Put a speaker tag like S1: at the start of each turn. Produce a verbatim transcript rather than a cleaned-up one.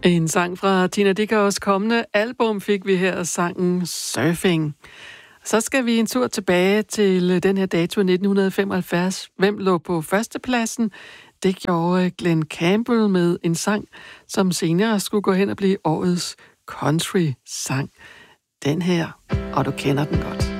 S1: En sang fra Tina Dickers kommende album fik vi her, sangen Surfing. Så skal vi en tur tilbage til den her dato i nitten femoghalvfjerds. Hvem lå på førstepladsen? Det gjorde Glenn Campbell med en sang, som senere skulle gå hen og blive årets country-sang. Den her, og du kender den godt.